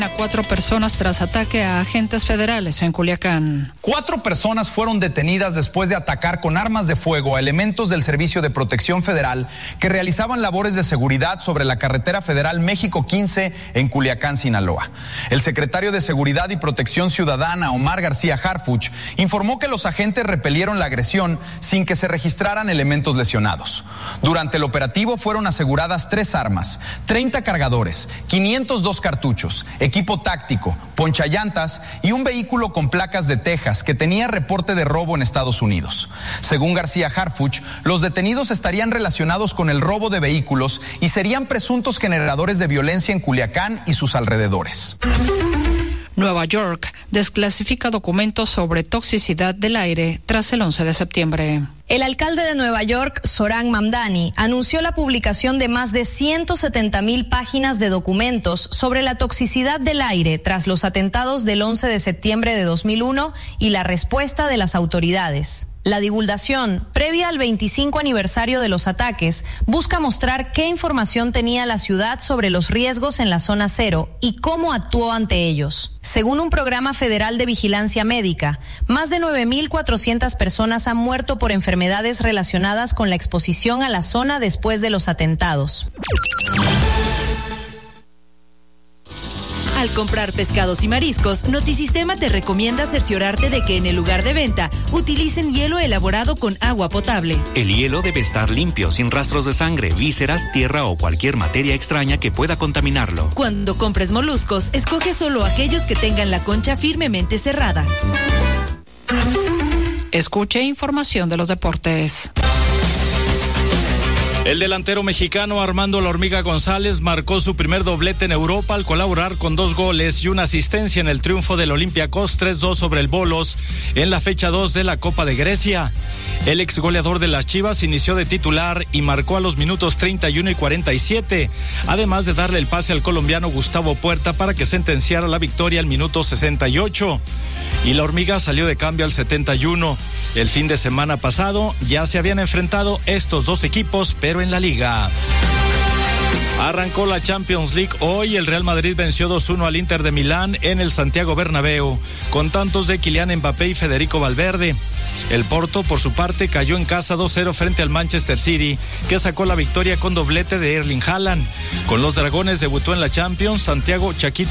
A 4 personas tras ataque a agentes federales en Culiacán. 4 personas fueron detenidas después de atacar con armas de fuego a elementos del Servicio de Protección Federal que realizaban labores de seguridad sobre la carretera federal México 15 en Culiacán, Sinaloa. El secretario de Seguridad y Protección Ciudadana, Omar García Harfuch, informó que los agentes repelieron la agresión sin que se registraran elementos lesionados. Durante el operativo fueron aseguradas 3 armas, 30 cargadores, 502 cartuchos, equipo táctico, ponchallantas y un vehículo con placas de Texas que tenía reporte de robo en Estados Unidos. Según García Harfuch, los detenidos estarían relacionados con el robo de vehículos y serían presuntos generadores de violencia en Culiacán y sus alrededores. Nueva York desclasifica documentos sobre toxicidad del aire tras el 11 de septiembre. El alcalde de Nueva York, Zohran Mamdani, anunció la publicación de más de 170,000 páginas de documentos sobre la toxicidad del aire tras los atentados del 11 de septiembre de 2001 y la respuesta de las autoridades. La divulgación, previa al 25 aniversario de los ataques, busca mostrar qué información tenía la ciudad sobre los riesgos en la zona cero y cómo actuó ante ellos. Según un programa federal de vigilancia médica, más de 9,400 personas han muerto por enfermedades relacionadas con la exposición a la zona después de los atentados. Al comprar pescados y mariscos, Notisistema te recomienda cerciorarte de que en el lugar de venta utilicen hielo elaborado con agua potable. El hielo debe estar limpio, sin rastros de sangre, vísceras, tierra o cualquier materia extraña que pueda contaminarlo. Cuando compres moluscos, escoge solo aquellos que tengan la concha firmemente cerrada. Escuche información de los deportes. El delantero mexicano Armando La Hormiga González marcó su primer doblete en Europa al colaborar con 2 goles y una asistencia en el triunfo del Olympiacos 3-2 sobre el Volos en la fecha 2 de la Copa de Grecia. El ex goleador de las Chivas inició de titular y marcó a los minutos 31 y 47, además de darle el pase al colombiano Gustavo Puerta para que sentenciara la victoria al minuto 68. Y La Hormiga salió de cambio al 71. El fin de semana pasado ya se habían enfrentado estos 2 equipos, pero en la liga. Arrancó la Champions League hoy. El Real Madrid venció 2-1 al Inter de Milán en el Santiago Bernabéu, con tantos de Kylian Mbappé y Federico Valverde. El Porto, por su parte, cayó en casa 2-0 frente al Manchester City, que sacó la victoria con doblete de Erling Haaland. Con los Dragones debutó en la Champions Santiago Chaquito